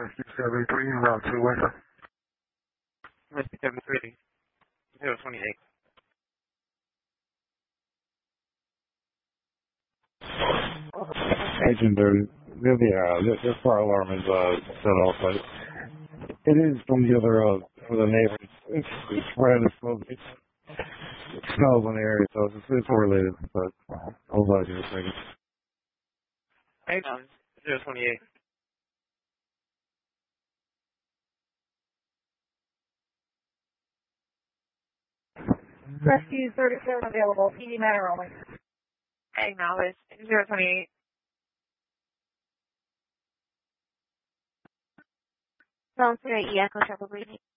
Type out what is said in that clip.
73, route 2 West. Whiskey 73, 028. Agent Dirty. Their fire alarm is set off, but it is from the other, from the neighbors. It's spread, it smells in the area, so it's related, but I'll let you in a second. Hey, 028. Rescue 37 available, PD matter only. Acknowledge, 028. Sounds great, Echo Trouble Breathing.